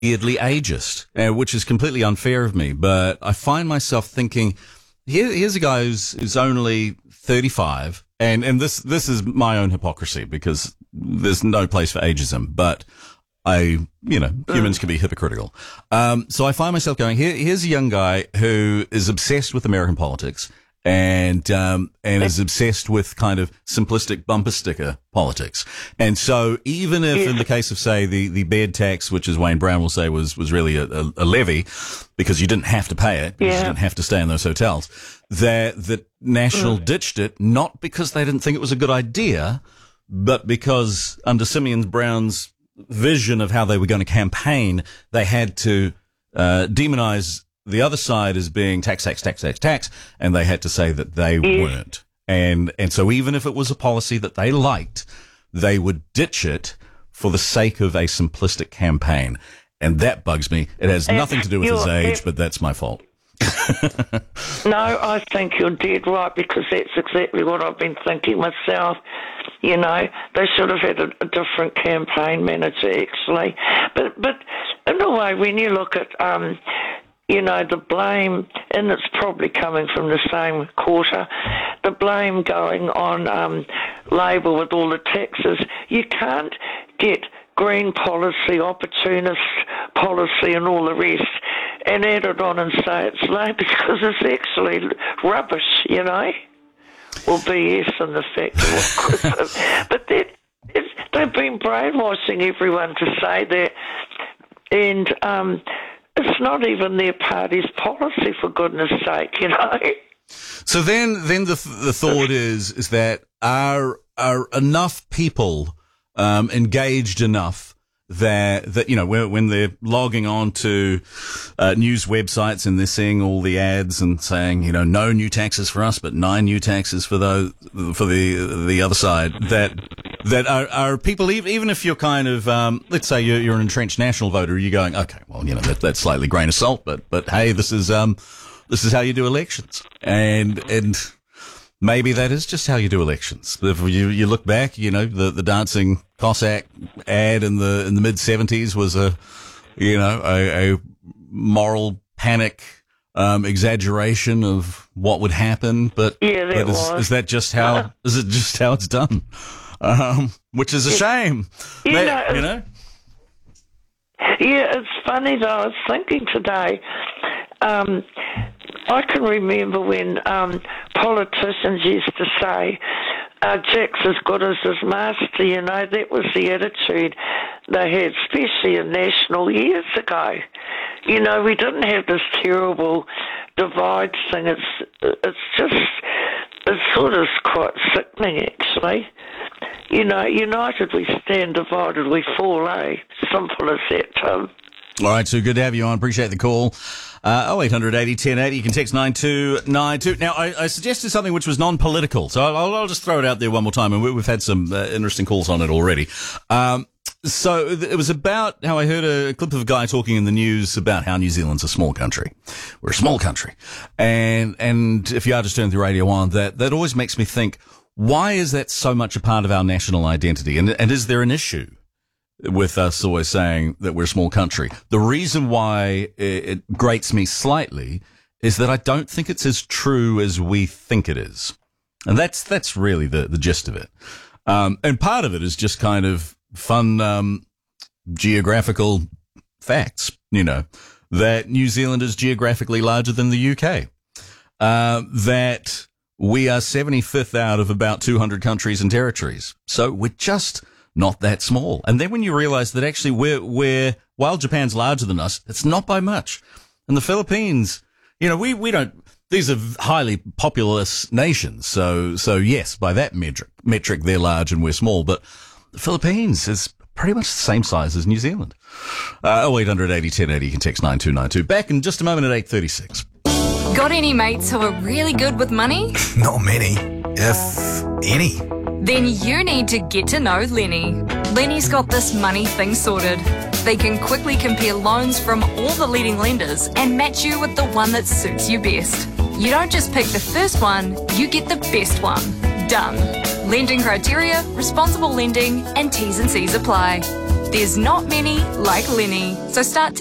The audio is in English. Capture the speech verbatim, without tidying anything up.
weirdly ageist, uh, which is completely unfair of me. But I find myself thinking, here, here's a guy who's, who's only thirty-five, and, and this, this is my own hypocrisy because there's no place for ageism, but I, you know, humans can be hypocritical. Um, so I find myself going, here, here's a young guy who is obsessed with American politics and, um, and is obsessed with kind of simplistic bumper sticker politics. And so even if in the case of, say, the, the bed tax, which as Wayne Brown will say was, was really a, a, a levy because you didn't have to pay it, because yeah. you didn't have to stay in those hotels, that, that National mm. ditched it, not because they didn't think it was a good idea, but because under Simeon Brown's vision of how they were going to campaign, they had to uh, demonize the other side as being tax, tax, tax, tax, tax, and they had to say that they yeah. weren't. And and so even if it was a policy that they liked, they would ditch it for the sake of a simplistic campaign. And that bugs me. It has and nothing to do with his age, if, but that's my fault. No, I think you're dead right, because that's exactly what I've been thinking myself. You know, they should have had a, a different campaign manager, actually. But but in a way, when you look at, um, you know, the blame, and it's probably coming from the same quarter, the blame going on um, Labor with all the taxes, you can't get green policy, opportunist policy and all the rest and add it on and say it's Labor, because it's actually rubbish, you know. Or B S in the fact. But that, it's, they've been brainwashing everyone to say that, and um, it's not even their party's policy, for goodness sake, you know. So then, then the the thought is is that are are enough people um, engaged enough that that you know when, when they're logging on to uh, news websites and they're seeing all the ads and saying, you know, no new taxes for us, but nine new taxes for those for the the other side, that that are, are people, even if you're kind of um, let's say you're, you're an entrenched National voter, you're going, okay, well, you know, that, that's slightly grain of salt, but but hey, this is um this is how you do elections, and and maybe that is just how you do elections. If you you look back, you know, the the dancing Cossack ad in the in the mid seventies was a, you know, a, a moral panic um, exaggeration of what would happen. But, yeah, that but is, was. is that just how uh, is it just how it's done? Um, which is a shame. You that, know, you know. Yeah, it's funny though. I was thinking today. Um, I can remember when um, politicians used to say, uh, Jack's as good as his master, you know. That was the attitude they had, especially in National years ago. You know, we didn't have this terrible divide thing. It's, it's just, it's sort of quite sickening, actually. You know, united we stand, divided we fall, eh? Simple as that, Tim. All right, Sue, good to have you on. Appreciate the call. Uh, oh eight hundred eighty ten eighty. You can text nine two nine two. Now, I, I suggested something which was non-political, so I'll, I'll just throw it out there one more time, and we, we've had some uh, interesting calls on it already. Um, so it was about how I heard a clip of a guy talking in the news about how New Zealand's a small country. We're a small country. And, and if you are just turning the radio on, that, that always makes me think, why is that so much a part of our national identity? And, and is there an issue with us always saying that we're a small country? The reason why it grates me slightly is that I don't think it's as true as we think it is. And that's, that's really the, the gist of it. Um, and part of it is just kind of fun, um, geographical facts, you know, that New Zealand is geographically larger than the U K. Uh, that we are seventy-fifth out of about two hundred countries and territories. So we're just not that small. And then when you realize that actually we're, we're, while Japan's larger than us, it's not by much. And the Philippines, you know, we, we don't, these are highly populous nations. So, so yes, by that metric, metric, they're large and we're small. But the Philippines is pretty much the same size as New Zealand. Uh, oh eight hundred eighty ten eighty. You can text nine two nine two. Back in just a moment at eight thirty-six. Got any mates who are really good with money? Not many, if any. Then you need to get to know Lenny. Lenny's got this money thing sorted. They can quickly compare loans from all the leading lenders and match you with the one that suits you best. You don't just pick the first one, you get the best one. Done. Lending criteria, responsible lending, and T's and C's apply. There's not many like Lenny. So start